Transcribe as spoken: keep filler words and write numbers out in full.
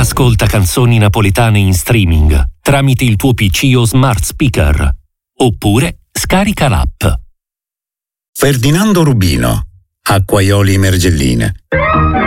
Ascolta canzoni napoletane in streaming tramite il tuo P C o smart speaker. Oppure scarica l'app. Ferdinando Rubino, Acquaioli Mergelline.